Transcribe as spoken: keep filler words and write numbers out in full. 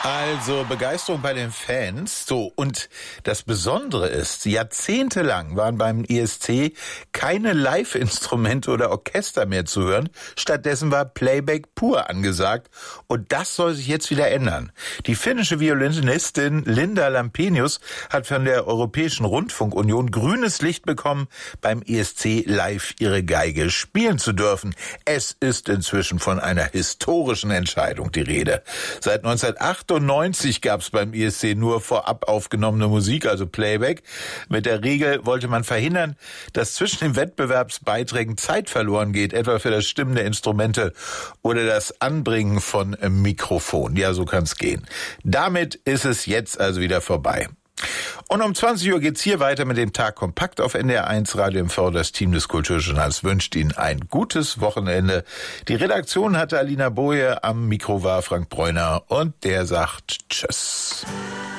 Also Begeisterung bei den Fans. So, und das Besondere ist, jahrzehntelang waren beim E S C keine Live-Instrumente oder Orchester mehr zu hören. Stattdessen war Playback pur angesagt. Und das soll sich jetzt wieder ändern. Die finnische Violinistin Linda Lampenius hat von der Europäischen Rundfunkunion grünes Licht bekommen, beim E S C live ihre Geige spielen zu dürfen. Es ist inzwischen von einer historischen Entscheidung die Rede. Seit neunzehnhundertachtundneunzig gab es beim E S C nur vorab aufgenommene Musik, also Playback. Mit der Regel wollte man verhindern, dass zwischen den Wettbewerbsbeiträgen Zeit verloren geht, etwa für das Stimmen der Instrumente oder das Anbringen von Mikrofon. Ja, so kann es gehen. Damit ist es jetzt also wieder vorbei. Und um zwanzig Uhr geht's hier weiter mit dem Tag Kompakt auf N D R eins Radio M V. Das Team des Kulturjournals wünscht Ihnen ein gutes Wochenende. Die Redaktion hatte Alina Boje, am Mikro war Frank Bräuner und der sagt Tschüss.